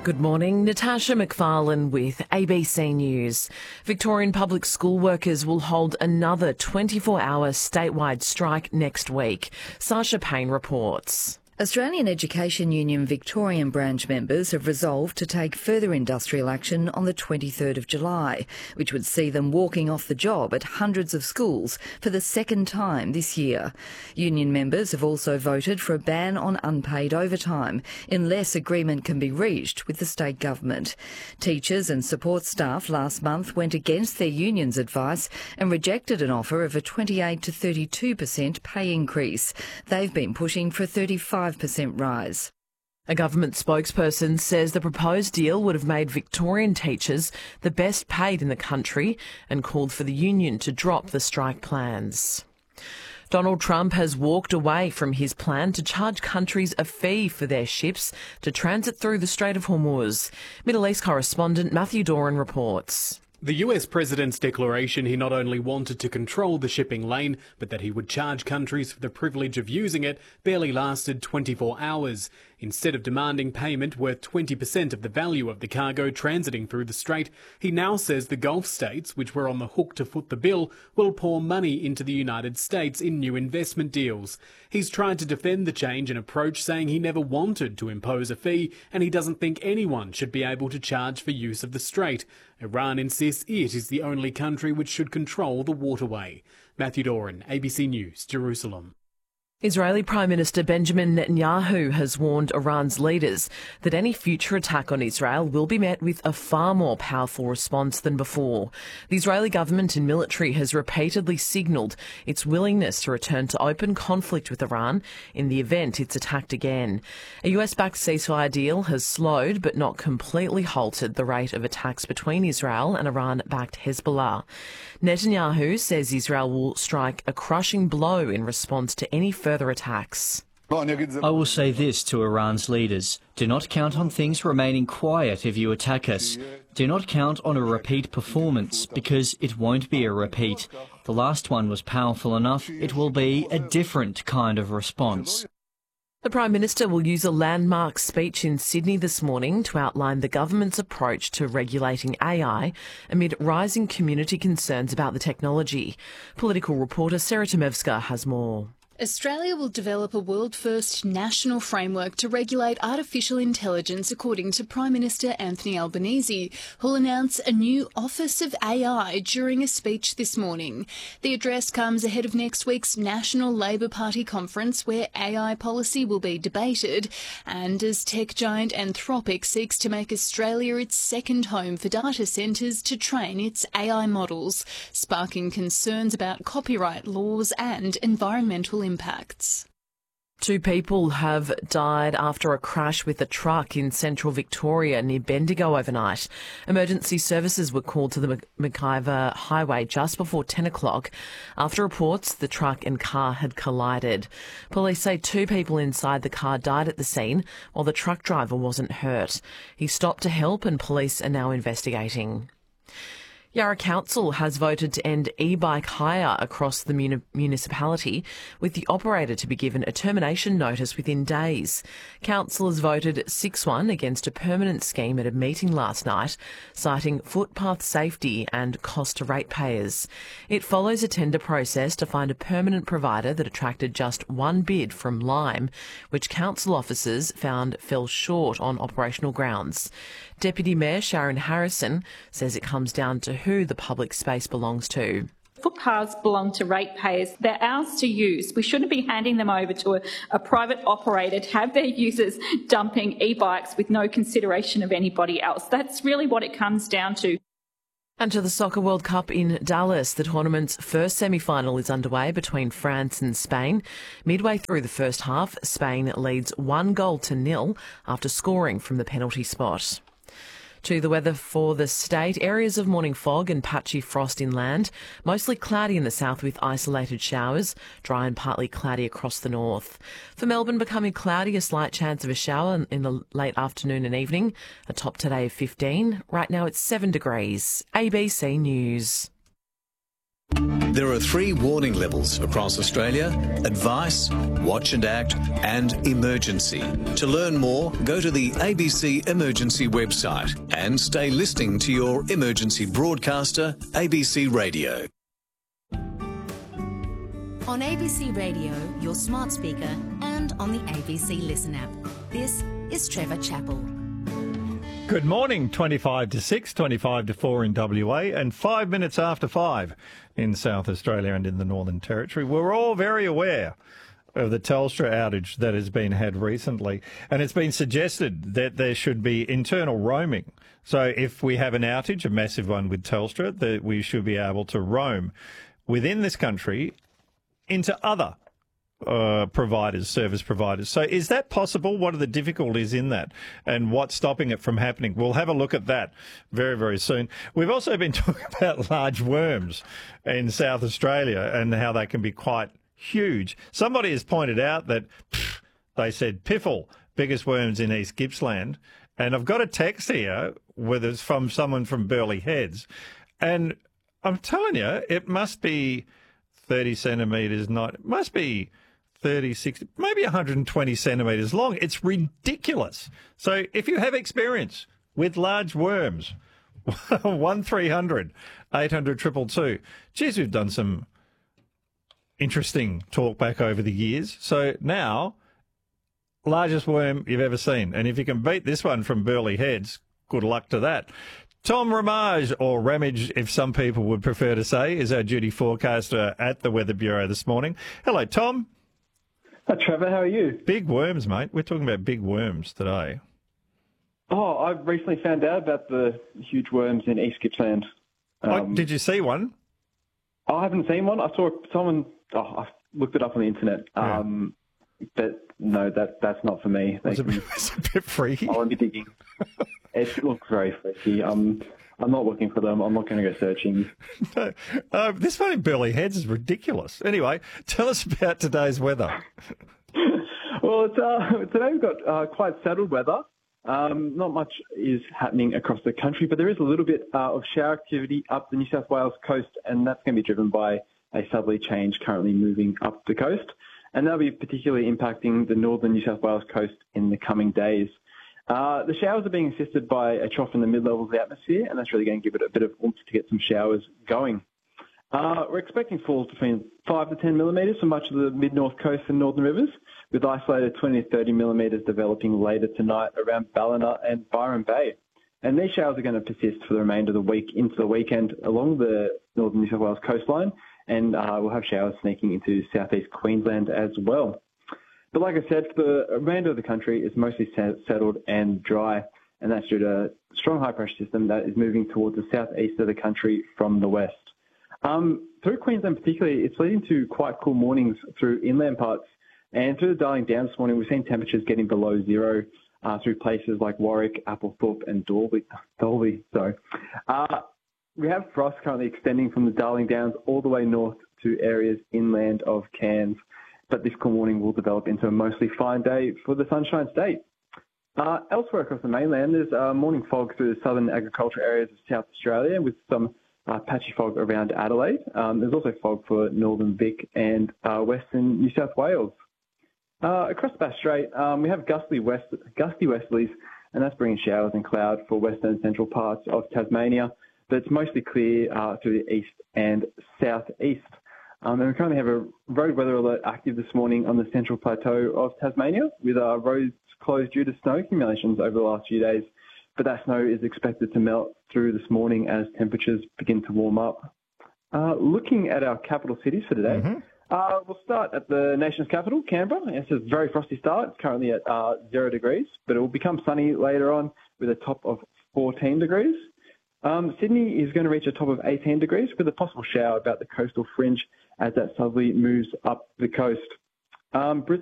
Good morning, Natasha McFarlane with ABC News. Victorian public school workers will hold another 24-hour statewide strike next week. Sasha Payne reports. Australian Education Union Victorian branch members have resolved to take further industrial action on the 23rd of July, which would see them walking off the job at hundreds of schools for the second time this year. Union members have also voted for a ban on unpaid overtime unless agreement can be reached with the state government. Teachers and support staff last month went against their union's advice and rejected an offer of a 28 to 32% pay increase. They've been pushing for a 35% rise. A government spokesperson says the proposed deal would have made Victorian teachers the best paid in the country and called for the union to drop the strike plans. Donald Trump has walked away from his plan to charge countries a fee for their ships to transit through the Strait of Hormuz. Middle East correspondent Matthew Doran reports. The US president's declaration he not only wanted to control the shipping lane, but that he would charge countries for the privilege of using it barely lasted 24 hours. Instead of demanding payment worth 20% of the value of the cargo transiting through the strait, he now says the Gulf states, which were on the hook to foot the bill, will pour money into the United States in new investment deals. He's tried to defend the change in approach, saying he never wanted to impose a fee and he doesn't think anyone should be able to charge for use of the strait. Iran insists it is the only country which should control the waterway. Matthew Doran, ABC News, Jerusalem. Israeli Prime Minister Benjamin Netanyahu has warned Iran's leaders that any future attack on Israel will be met with a far more powerful response than before. The Israeli government and military has repeatedly signalled its willingness to return to open conflict with Iran in the event it's attacked again. A US-backed ceasefire deal has slowed but not completely halted the rate of attacks between Israel and Iran-backed Hezbollah. Netanyahu says Israel will strike a crushing blow in response to any further attacks. I will say this to Iran's leaders. Do not count on things remaining quiet if you attack us. Do not count on a repeat performance, because it won't be a repeat. The last one was powerful enough. It will be a different kind of response. The Prime Minister will use a landmark speech in Sydney this morning to outline the government's approach to regulating AI amid rising community concerns about the technology. Political reporter Sarah Tomevska has more. Australia will develop a world-first national framework to regulate artificial intelligence, according to Prime Minister Anthony Albanese, who'll announce a new Office of AI during a speech this morning. The address comes ahead of next week's National Labor Party conference, where AI policy will be debated, and as tech giant Anthropic seeks to make Australia its second home for data centres to train its AI models, sparking concerns about copyright laws and environmental impacts. 2 people have died after a crash with a truck in central Victoria near Bendigo overnight. Emergency services were called to the McIver Highway just before 10 o'clock after reports the truck and car had collided. Police say 2 people inside the car died at the scene, while the truck driver wasn't hurt. He stopped to help and police are now investigating. Yarra Council has voted to end e-bike hire across the municipality, with the operator to be given a termination notice within days. Councillors voted 6-1 against a permanent scheme at a meeting last night, citing footpath safety and cost to ratepayers. It follows a tender process to find a permanent provider that attracted just 1 bid from Lime, which council officers found fell short on operational grounds. Deputy Mayor Sharon Harrison says it comes down to who the public space belongs to. Footpaths belong to ratepayers. They're ours to use. We shouldn't be handing them over to a private operator to have their users dumping e-bikes with no consideration of anybody else. That's really what it comes down to. And to the Soccer World Cup in Dallas, the tournament's first semi-final is underway between France and Spain. Midway through the first half, Spain leads 1-0 after scoring from the penalty spot. To the weather for the state, areas of morning fog and patchy frost inland, mostly cloudy in the south with isolated showers, dry and partly cloudy across the north. For Melbourne, becoming cloudy, a slight chance of a shower in the late afternoon and evening, a top today of 15. Right now it's 7 degrees. ABC News. There are 3 warning levels across Australia: advice, watch and act, and emergency. To learn more, go to the ABC Emergency website and stay listening to your emergency broadcaster, ABC Radio. On ABC Radio, your smart speaker, and on the ABC Listen app. This is Trevor Chappell. Good morning, 25 to 6, 25 to 4 in WA, and 5 minutes after 5 in South Australia and in the Northern Territory. We're all very aware of the Telstra outage that has been had recently, and it's been suggested that there should be internal roaming. So if we have an outage, a massive one with Telstra, that we should be able to roam within this country into other providers, service providers. So is that possible? What are the difficulties in that? And what's stopping it from happening? We'll have a look at that very, very soon. We've also been talking about large worms in South Australia and how they can be quite huge. Somebody has pointed out that they said piffle, biggest worms in East Gippsland. And I've got a text here whether it's from someone from Burleigh Heads. And I'm telling you, it must be 30 centimetres, it must be 30, 60, maybe 120 centimetres long. It's ridiculous. So if you have experience with large worms, 1300 800 222. Geez, we've done some interesting talk back over the years. So now, largest worm you've ever seen. And if you can beat this one from Burleigh Heads, good luck to that. Tom Ramage, or Ramage, if some people would prefer to say, is our duty forecaster at the Weather Bureau this morning. Hello, Tom. Hi, Trevor. How are you? Big worms, mate. We're talking about big worms today. Oh, I've recently found out about the huge worms in East Gippsland. Did you see one? I haven't seen one. I saw someone. I looked it up on the internet. Yeah. But no, that's not for me. It's a bit freaky. I won't be digging. It looks very freaky. I'm not looking for them. I'm not going to go searching. No. This one in Burleigh Heads is ridiculous. Anyway, tell us about today's weather. Well, today we've got quite settled weather. Not much is happening across the country, but there is a little bit of shower activity up the New South Wales coast, and that's going to be driven by a southerly change currently moving up the coast. And that'll be particularly impacting the northern New South Wales coast in the coming days. The showers are being assisted by a trough in the mid-levels of the atmosphere, and that's really going to give it a bit of oomph to get some showers going. We're expecting falls between 5 to 10 millimetres for much of the mid-north coast and northern rivers, with isolated 20 to 30 millimetres developing later tonight around Ballina and Byron Bay. And these showers are going to persist for the remainder of the week into the weekend along the northern New South Wales coastline, and we'll have showers sneaking into southeast Queensland as well. But like I said, the remainder of the country is mostly settled and dry, and that's due to a strong high-pressure system that is moving towards the southeast of the country from the west. Through Queensland particularly, it's leading to quite cool mornings through inland parts, and through the Darling Downs this morning, we've seen temperatures getting below zero through places like Warwick, Applethorpe and Dalby. We have frost currently extending from the Darling Downs all the way north to areas inland of Cairns, but this cool morning will develop into a mostly fine day for the Sunshine State. Elsewhere across the mainland, there's morning fog through the southern agricultural areas of South Australia with some patchy fog around Adelaide. There's also fog for northern Vic and western New South Wales. Across the Bass Strait, we have gusty westerlies, and that's bringing showers and cloud for western and central parts of Tasmania, but it's mostly clear through the east and southeast. And we currently have a road weather alert active this morning on the central plateau of Tasmania, with roads closed due to snow accumulations over the last few days. But that snow is expected to melt through this morning as temperatures begin to warm up. Looking at our capital cities for today, we'll start at the nation's capital, Canberra. It's a very frosty start. It's currently at 0 degrees, but it will become sunny later on with a top of 14 degrees. Sydney is going to reach a top of 18 degrees with a possible shower about the coastal fringe as that southerly moves up the coast. Brisbane